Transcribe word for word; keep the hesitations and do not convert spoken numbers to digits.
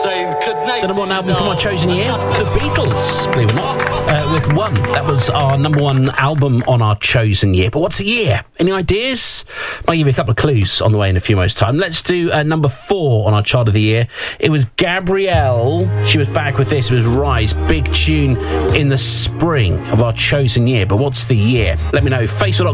The number one album from our chosen year, The Beatles, believe it or not, uh, with One. That was our number one album on our chosen year. But what's a year? Any ideas? Might give you a couple of clues on the way in a few moments' time. Let's do uh, number four on our chart of the year. It was Gabrielle. She was back with this. It was Rise. Big tune in the spring of our chosen year. But what's the year? Let me know. Facebook dot